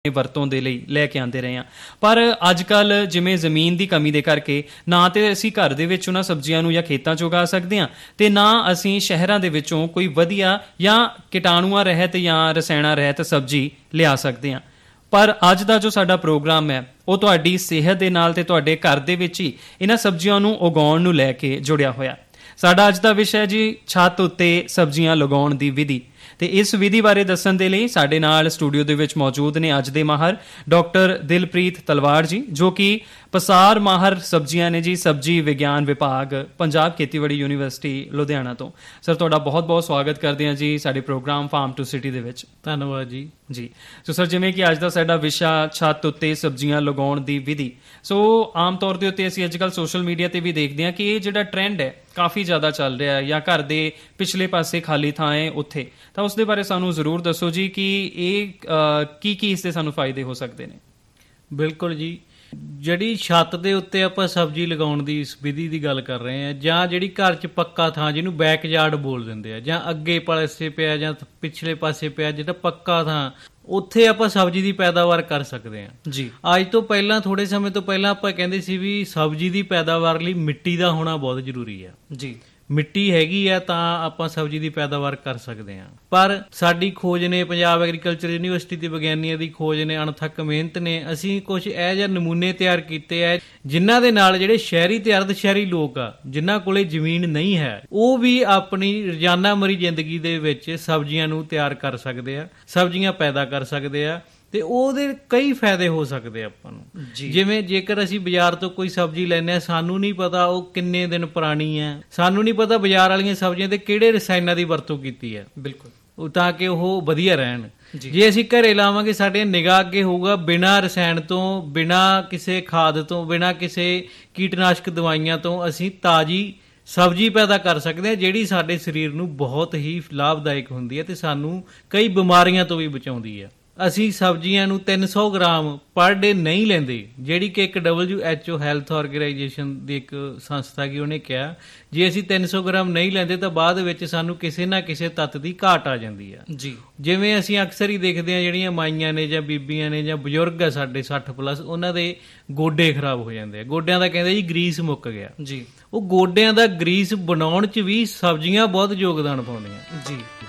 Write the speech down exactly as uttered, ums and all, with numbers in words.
ਵਰਤੋਂ ਦੇ ਲਈ ਲੈ ਕੇ ਆਉਂਦੇ ਰਹੇ ਹਾਂ। ਪਰ ਅੱਜ ਕੱਲ੍ਹ ਜਿਵੇਂ ਜ਼ਮੀਨ ਦੀ ਕਮੀ ਦੇ ਕਰਕੇ ਨਾ ਤਾਂ ਅਸੀਂ ਘਰ ਦੇ ਵਿੱਚ ਉਹਨਾਂ ਸਬਜ਼ੀਆਂ ਨੂੰ ਜਾਂ ਖੇਤਾਂ 'ਚ ਉਗਾ ਸਕਦੇ ਹਾਂ ਅਤੇ ਨਾ ਅਸੀਂ ਸ਼ਹਿਰਾਂ ਦੇ ਵਿੱਚੋਂ ਕੋਈ ਵਧੀਆ ਜਾਂ ਕੀਟਾਣੂਆਂ ਰਹਿਤ ਜਾਂ ਰਸਾਇਣਾਂ ਰਹਿਤ ਸਬਜ਼ੀ ਲਿਆ ਸਕਦੇ ਹਾਂ। ਪਰ ਅੱਜ ਦਾ ਜੋ ਸਾਡਾ ਪ੍ਰੋਗਰਾਮ ਹੈ ਉਹ ਤੁਹਾਡੀ ਸਿਹਤ ਦੇ ਨਾਲ ਅਤੇ ਤੁਹਾਡੇ ਘਰ ਦੇ ਵਿੱਚ ਹੀ ਇਹਨਾਂ ਸਬਜ਼ੀਆਂ ਨੂੰ ਉਗਾਉਣ ਨੂੰ ਲੈ ਕੇ ਜੁੜਿਆ ਹੋਇਆ। ਸਾਡਾ ਅੱਜ ਦਾ ਵਿਸ਼ਾ ਜੀ ਛੱਤ ਉੱਤੇ ਸਬਜ਼ੀਆਂ ਲਗਾਉਣ ਦੀ ਵਿਧੀ। ਅਤੇ ਇਸ ਵਿਧੀ ਬਾਰੇ ਦੱਸਣ ਦੇ ਲਈ ਸਾਡੇ ਨਾਲ ਸਟੂਡੀਓ ਦੇ ਵਿੱਚ ਮੌਜੂਦ ਨੇ ਅੱਜ ਦੇ ਮਾਹਰ ਡਾਕਟਰ ਦਿਲਪ੍ਰੀਤ ਤਲਵਾੜ ਜੀ, ਜੋ ਕਿ ਪਸਾਰ ਮਾਹਰ ਸਬਜ਼ੀਆਂ ਨੇ ਜੀ, ਸਬਜ਼ੀ ਵਿਗਿਆਨ ਵਿਭਾਗ, ਪੰਜਾਬ ਖੇਤੀਬਾੜੀ ਯੂਨੀਵਰਸਿਟੀ ਲੁਧਿਆਣਾ ਤੋਂ। ਸਰ ਤੁਹਾਡਾ ਬਹੁਤ ਬਹੁਤ ਸਵਾਗਤ ਕਰਦੇ ਹਾਂ ਜੀ ਸਾਡੇ ਪ੍ਰੋਗਰਾਮ ਫਾਰਮ ਟੂ ਸਿਟੀ ਦੇ ਵਿੱਚ। ਧੰਨਵਾਦ ਜੀ। ਜੀ ਸੋ ਸਰ, ਜਿਵੇਂ ਕਿ ਅੱਜ ਦਾ ਸਾਡਾ ਵਿਸ਼ਾ ਛੱਤ ਉੱਤੇ ਸਬਜ਼ੀਆਂ ਲਗਾਉਣ ਦੀ ਵਿਧੀ। ਸੋ ਆਮ ਤੌਰ ਦੇ ਉੱਤੇ ਅਸੀਂ ਅੱਜ ਕੱਲ੍ਹ ਸੋਸ਼ਲ ਮੀਡੀਆ 'ਤੇ ਵੀ ਦੇਖਦੇ ਹਾਂ ਕਿ ਇਹ ਜਿਹੜਾ ਟਰੈਂਡ ਹੈ ਕਾਫੀ ਜ਼ਿਆਦਾ ਚੱਲ ਰਿਹਾ ਹੈ, ਜਾਂ ਘਰ ਦੇ ਪਿਛਲੇ ਪਾਸੇ ਖਾਲੀ ਥਾਂ ਹੈ ਉੱਥੇ, ਤਾਂ ਉਸ ਦੇ ਬਾਰੇ ਸਾਨੂੰ ਜ਼ਰੂਰ ਦੱਸੋ ਜੀ ਕਿ ਇਹ ਕੀ ਕੀ ਇਸ ਦੇ ਸਾਨੂੰ ਫਾਇਦੇ ਹੋ ਸਕਦੇ ਨੇ। ਬਿਲਕੁਲ ਜੀ, ਜਿਹੜੀ ਛੱਤ ਦੇ ਉੱਤੇ ਆਪਾਂ ਸਬਜ਼ੀ ਲਗਾਉਣ ਦੀ ਇਸ ਵਿਧੀ ਦੀ ਗੱਲ ਕਰ ਰਹੇ ਹਾਂ, ਜਾਂ ਜਿਹੜੀ ਘਰ 'ਚ ਪੱਕਾ ਥਾਂ ਜਿਹਨੂੰ ਬੈਕਯਾਰਡ ਬੋਲ ਦਿੰਦੇ ਆ, ਜਾਂ ਅੱਗੇ ਪਾਸੇ ਪਿਆ ਜਾਂ ਪਿਛਲੇ ਪਾਸੇ ਪਿਆ ਜਿਹੜਾ ਪੱਕਾ ਥਾਂ, ਉੱਥੇ ਆਪਾਂ ਸਬਜ਼ੀ ਦੀ ਪੈਦਾਵਾਰ ਕਰ ਸਕਦੇ ਹਾਂ ਜੀ। ਅੱਜ ਤੋਂ ਪਹਿਲਾਂ ਥੋੜੇ ਸਮੇਂ ਤੋਂ ਪਹਿਲਾਂ ਆਪਾਂ ਕਹਿੰਦੇ ਸੀ ਵੀ ਸਬਜ਼ੀ ਦੀ ਪੈਦਾਵਾਰ ਲਈ ਮਿੱਟੀ ਦਾ ਹੋਣਾ ਬਹੁਤ ਜ਼ਰੂਰੀ ਆ ਜੀ। ਮਿੱਟੀ ਹੈਗੀ ਆ ਤਾਂ ਆਪਾਂ ਸਬਜ਼ੀ ਦੀ ਪੈਦਾਵਾਰ ਕਰ ਸਕਦੇ ਹਾਂ। ਪਰ ਸਾਡੀ ਖੋਜ ਨੇ, ਪੰਜਾਬ ਐਗਰੀਕਲਚਰ ਯੂਨੀਵਰਸਿਟੀ ਦੇ ਵਿਗਿਆਨੀਆਂ ਦੀ ਖੋਜ ਨੇ, ਅਣਥੱਕ ਮਿਹਨਤ ਨੇ, ਅਸੀਂ ਕੁਝ ਇਹੋ ਜਿਹੇ ਨਮੂਨੇ ਤਿਆਰ ਕੀਤੇ ਆ ਜਿਨ੍ਹਾਂ ਦੇ ਨਾਲ ਜਿਹੜੇ ਸ਼ਹਿਰੀ ਤੇ ਅਰਧ ਸ਼ਹਿਰੀ ਲੋਕ ਆ, ਜਿਨ੍ਹਾਂ ਕੋਲੇ ਜ਼ਮੀਨ ਨਹੀਂ ਹੈ, ਉਹ ਵੀ ਆਪਣੀ ਰੋਜ਼ਾਨਾ ਮਰੀ ਜ਼ਿੰਦਗੀ ਦੇ ਵਿੱਚ ਸਬਜ਼ੀਆਂ ਨੂੰ ਤਿਆਰ ਕਰ ਸਕਦੇ ਆ, ਸਬਜ਼ੀਆਂ ਪੈਦਾ ਕਰ ਸਕਦੇ ਆ, ਤੇ ਉਹਦੇ ਕਈ ਫਾਇਦੇ ਹੋ ਸਕਦੇ ਆਪਾਂ ਨੂੰ। ਜਿਵੇਂ ਜੇਕਰ ਅਸੀਂ ਬਾਜ਼ਾਰ ਤੋਂ ਕੋਈ ਸਬਜ਼ੀ ਲੈਂਦੇ ਹਾਂ, ਸਾਨੂੰ ਨਹੀਂ ਪਤਾ ਉਹ ਕਿੰਨੇ ਦਿਨ ਪੁਰਾਣੀ ਹੈ, ਸਾਨੂੰ ਨਹੀਂ ਪਤਾ ਬਾਜ਼ਾਰ ਵਾਲੀਆਂ ਸਬਜ਼ੀਆਂ ਤੇ ਕਿਹੜੇ ਰਸਾਇਣਾਂ ਦੀ ਵਰਤੋਂ ਕੀਤੀ ਹੈ, ਬਿਲਕੁਲ, ਤਾਂ ਕਿ ਉਹ ਵਧੀਆ ਰਹਿਣ। ਜੇ ਅਸੀਂ ਘਰੇ ਲਾਵਾਂਗੇ, ਸਾਡੇ ਨਿਗਾਹ ਅੱਗੇ ਹੋਊਗਾ, ਬਿਨਾਂ ਰਸਾਇਣ ਤੋਂ, ਬਿਨਾਂ ਕਿਸੇ ਖਾਦ ਤੋਂ, ਬਿਨਾਂ ਕਿਸੇ ਕੀਟਨਾਸ਼ਕ ਦਵਾਈਆਂ ਤੋਂ ਅਸੀਂ ਤਾਜ਼ੀ ਸਬਜ਼ੀ ਪੈਦਾ ਕਰ ਸਕਦੇ ਹਾਂ, ਜਿਹੜੀ ਸਾਡੇ ਸਰੀਰ ਨੂੰ ਬਹੁਤ ਹੀ ਲਾਭਦਾਇਕ ਹੁੰਦੀ ਹੈ ਤੇ ਸਾਨੂੰ ਕਈ ਬਿਮਾਰੀਆਂ ਤੋਂ ਵੀ ਬਚਾਉਂਦੀ ਹੈ। ਅਸੀਂ ਸਬਜ਼ੀਆਂ ਨੂੰ ਤਿੰਨ ਸੌ ਗ੍ਰਾਮ ਪਰ ਡੇ ਨਹੀਂ ਲੈਂਦੇ, ਜਿਹੜੀ ਕਿ ਇੱਕ W H O health organisation ਦੀ ਇੱਕ ਸੰਸਥਾ ਕੀ ਉਹਨੇ ਕਿਹਾ, ਜੇ ਅਸੀਂ ਤਿੰਨ ਸੌ ਗ੍ਰਾਮ ਨਹੀਂ ਲੈਂਦੇ ਤਾਂ ਬਾਅਦ ਵਿੱਚ ਸਾਨੂੰ ਕਿਸੇ ਨਾ ਕਿਸੇ ਤੱਤ ਦੀ ਘਾਟ ਆ ਜਾਂਦੀ ਆ ਜੀ। ਜਿਵੇਂ ਅਸੀਂ ਅਕਸਰ ਹੀ ਦੇਖਦੇ ਹਾਂ, ਜਿਹੜੀਆਂ ਮਾਈਆਂ ਨੇ ਜਾਂ ਬੀਬੀਆਂ ਨੇ ਜਾਂ ਬਜ਼ੁਰਗ ਆ ਸਾਡੇ ਸੱਠ ਪਲੱਸ, ਉਹਨਾਂ ਦੇ ਗੋਡੇ ਖਰਾਬ ਹੋ ਜਾਂਦੇ ਆ, ਗੋਡਿਆਂ ਦਾ ਕਹਿੰਦੇ ਜੀ ਗਰੀਸ ਮੁੱਕ ਗਿਆ ਜੀ। ਉਹ ਗੋਡਿਆਂ ਦਾ ਗਰੀਸ ਬਣਾਉਣ 'ਚ ਵੀ ਸਬਜ਼ੀਆਂ ਬਹੁਤ ਯੋਗਦਾਨ ਪਾਉਂਦੀਆਂ ਜੀ।